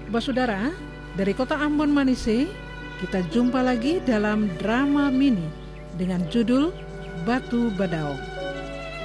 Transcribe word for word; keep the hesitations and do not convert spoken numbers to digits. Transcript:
Bapak Saudara, dari kota Ambon Manise, kita jumpa lagi dalam drama mini dengan judul Batu Badao.